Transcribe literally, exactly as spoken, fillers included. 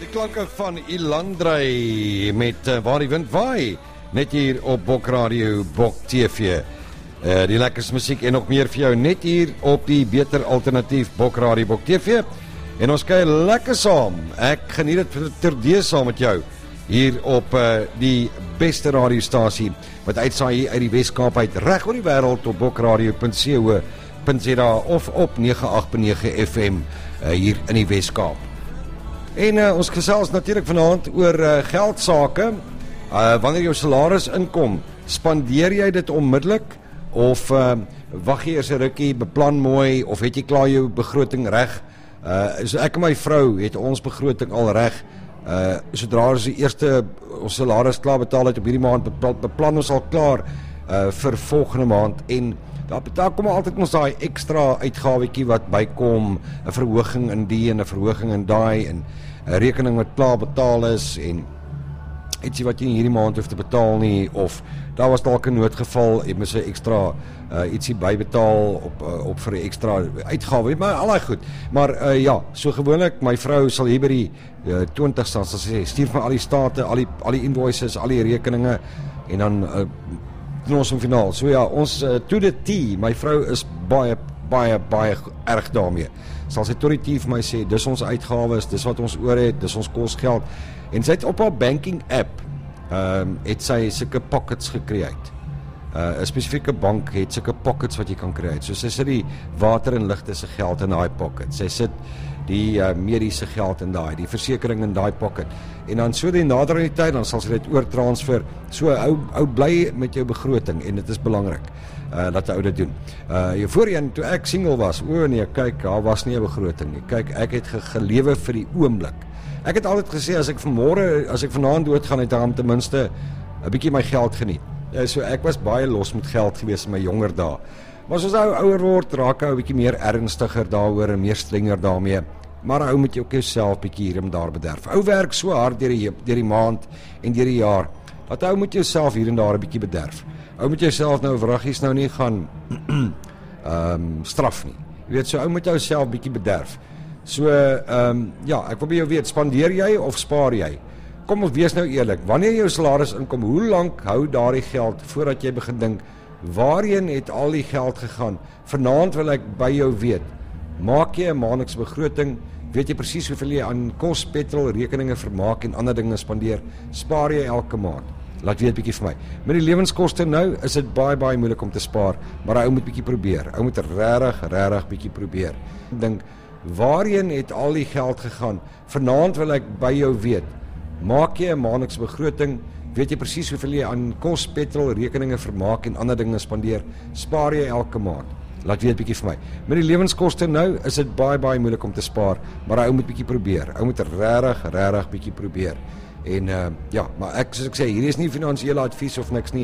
Die klanke van Ilandrey met uh, Waar die wind waai, net hier op Bok Radio, Bok T V. Uh, die lekkerste musiek en nog meer vir jou, net hier op die beter alternatief Bok Radio, Bok T V. En ons kyk lekker saam, ek geniet het terdee saam met jou, hier op uh, die beste radiostasie, wat uitsaai hier uit die Weskaap uit, reg oor die wêreld op bokradio punt co punt za of op nege agt punt nege F M uh, hier in die Weskaap. En uh, ons gesels natuurlik vanaand oor uh, geldsake. Uh, wanneer jou salaris inkom, spandeer jy dit onmiddellik of uh, wag jy eers 'n rukkie, beplan mooi of het jy klaar jou begroting reg? Uh, so ek en my vrou het ons begroting al reg. Uh, sodra ons die eerste ons salaris klaar betaal het op hierdie maand, beplan, beplan ons al klaar uh, vir volgende maand en daar, daar kom altyd ons daai ekstra uitgawetjie wat bykom, 'n verhoging in die en 'n verhoging in daai en 'n rekening wat klaar betaal is en ietsie wat jy hierdie maand hoef te betaal nie, of daar was dalk 'n noodgeval, jy moet 'n ekstra uh, ietsie bybetaal op uh, op vir 'n ekstra uitgawe, maar al daai goed. Maar uh, ja, so gewoonlik my vrou sal hier by die uh, twintigste sal sê, stuur vir al die state, al die al die invoices, al die rekeninge en dan uh, doen ons in finaal. So ja, ons uh, to the T, my vrou is baie baie baie erg daarmee. Sal sy tot die T vir my sê, dis ons uitgawes, dis wat ons oor het, dis ons kosgeld. En sy het op haar banking app, um, het sy sulke pockets gecreate. Uh, 'n spesifieke bank het sulke pockets wat jy kan create. So sy sit die water en ligte se geld in daai pocket. Sy sit die uh, mediese geld in daai, die versekering in daai pocket. En dan so die nader aan die tyd, dan sal sy dit oortransfer. So ou ou bly met jou begroting en dit is belangrik uh, dat ou dit doen. Uh jou voorheen toe ek single was, o nee, kyk, daar was nie 'n begroting nie. Kyk, ek het ge gelewe vir die oomblik. Ek het altyd gesê as ek vanmôre, as ek vanaand doodgaan, het ek ten minste 'n bietjie my geld geniet. Ja, so ek was baie los met geld gewees in my jonger dae. Maar as ons nou ouer word, raak ou 'n bietjie meer ernstiger daaroor en meer strenger daarmee. Maar ou moet jy ook jouself bietjie hier en daar bederf. Ou werk so hard deur die deur die maand en deur die jaar, dat ou moet jouself hier en daar 'n bietjie bederf. Ou moet jouself nou vraggies nou nie gaan ehm um, straf nie. Jy weet, so ou moet jouself bietjie bederf. So ehm um, ja, ek wil by jou weet, spandeer jy of spaar jy? Kom ons wees nou eerlik, wanneer jou salaris inkom, hoe lank hou daardie geld voordat jy begin dink, waarheen het al die geld gegaan? Vanaand wil ek by jou weet, maak jy 'n maandeliks begroting, weet jy presies hoeveel jy aan kos, petrol, rekeninge, vermaak en ander dinge spandeer, spaar jy elke maand? Laat weet bietjie vir my. Met die lewenskoste nou, is dit baie baie moeilik om te spaar, maar ou moet bietjie probeer. Ou moet regtig, regtig bietjie probeer. Dink, waarheen het al die geld gegaan? Vanaand wil ek by jou weet, maak jy 'n maandeliks begroting, weet jy presies hoeveel jy aan kos, petrol, rekeninge, vermaak en ander dinge spandeer, spaar jy elke maand? Laat weet bietjie vir my. Met die lewenskoste nou, is dit baie baie moeilik om te spaar, maar ou moet bietjie probeer. Ou moet regtig, regtig bietjie probeer. En uh, ja, maar ek soos ek sê, hierdie is nie finansiële advies of niks nie.